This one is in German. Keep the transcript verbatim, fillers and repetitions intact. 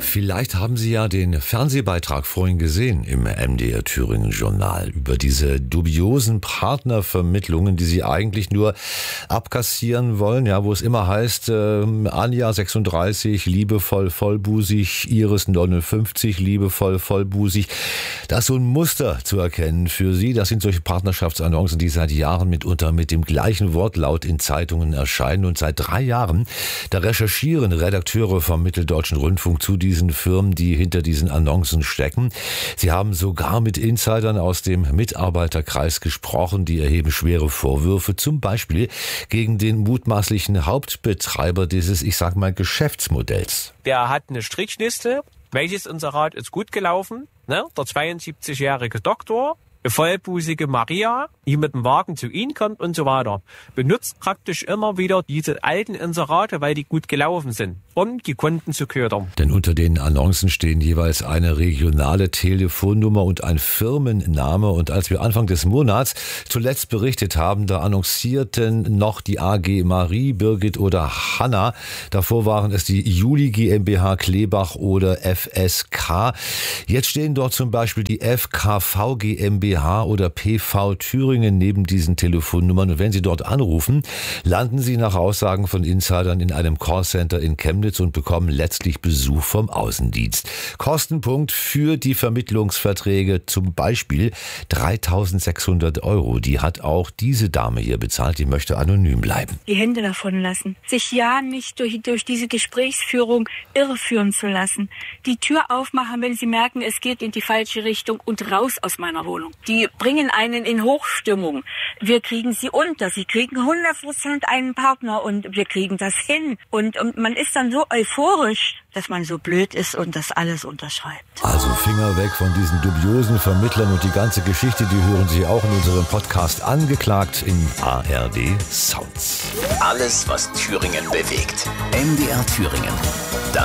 Vielleicht haben Sie ja den Fernsehbeitrag vorhin gesehen im M D R Thüringen Journal über diese dubiosen Partnervermittlungen, die Sie eigentlich nur abkassieren wollen, ja, wo es immer heißt, äh, Anja sechsunddreißig, liebevoll vollbusig, Iris neunundfünfzig, liebevoll vollbusig. Da ist so ein Muster zu erkennen für Sie. Das sind solche Partnerschaftsannoncen, die seit Jahren mitunter mit dem gleichen Wortlaut in Zeitungen erscheinen. Und seit drei Jahren, da recherchieren Redakteure vom Mitteldeutschen Rundfunk zu diesen Firmen, die hinter diesen Annoncen stecken. Sie haben sogar mit Insidern aus dem Mitarbeiterkreis gesprochen, die erheben schwere Vorwürfe, zum Beispiel gegen den mutmaßlichen Hauptbetreiber dieses, ich sag mal, Geschäftsmodells. Der hat eine Strichliste, welches Inserat ist gut gelaufen, ne? Der zweiundsiebzigjährige Doktor, eine vollbusige Maria, die mit dem Wagen zu ihm kommt und so weiter. Benutzt praktisch immer wieder diese alten Inserate, weil die gut gelaufen sind, um die Kunden zu ködern. Denn unter den Annoncen stehen jeweils eine regionale Telefonnummer und ein Firmenname. Und als wir Anfang des Monats zuletzt berichtet haben, da annoncierten noch die A G Marie, Birgit oder Hanna. Davor waren es die Juli GmbH Kleebach oder F S K. Jetzt stehen dort zum Beispiel die F K V GmbH oder P V Thüringen neben diesen Telefonnummern. Und wenn Sie dort anrufen, landen Sie nach Aussagen von Insidern in einem Callcenter in Chemnitz und bekommen letztlich Besuch vom Außendienst. Kostenpunkt für die Vermittlungsverträge zum Beispiel dreitausendsechshundert Euro. Die hat auch diese Dame hier bezahlt, die möchte anonym bleiben. Die Hände davon lassen, sich ja nicht durch, durch diese Gesprächsführung irreführen zu lassen. Die Tür aufmachen, wenn Sie merken, es geht in die falsche Richtung und raus aus meiner Wohnung. Die bringen einen in Hochstimmung. Wir kriegen sie unter. Sie kriegen hundert Prozent einen Partner und wir kriegen das hin. Und, und man ist dann so euphorisch, dass man so blöd ist und das alles unterschreibt. Also Finger weg von diesen dubiosen Vermittlern und die ganze Geschichte, die hören Sie auch in unserem Podcast Angeklagt in A R D Sounds. Alles, was Thüringen bewegt. M D R Thüringen. Das